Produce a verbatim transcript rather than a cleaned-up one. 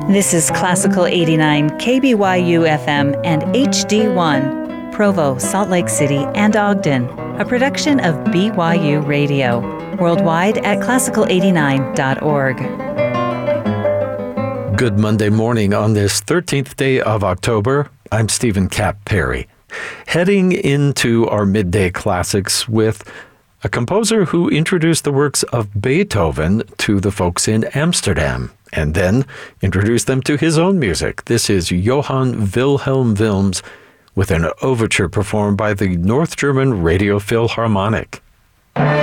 This is Classical eighty-nine, K B Y U F M and H D one, Provo, Salt Lake City, and Ogden, a production of B Y U Radio, worldwide at classical eighty-nine dot org. Good Monday morning on this thirteenth day of October. I'm Stephen Cap Perry, heading into our midday classics with a composer who introduced the works of Beethoven to the folks in Amsterdam, and then introduced them to his own music. This is Johann Wilhelm Wilms with an overture performed by the North German Radio Philharmonic.